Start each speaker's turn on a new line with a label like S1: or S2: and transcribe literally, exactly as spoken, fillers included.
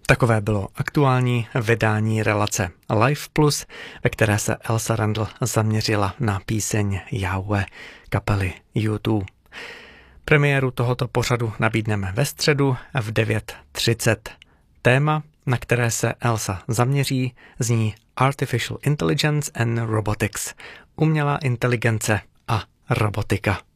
S1: Takové bylo aktuální vydání relace Live Plus, ve které se Elsa Randall zaměřila na píseň Yahweh kapely U dva. Premiéru tohoto pořadu nabídneme ve středu v devět třicet. Téma, na které se Elsa zaměří, zní Artificial Intelligence and Robotics, umělá inteligence a robotika.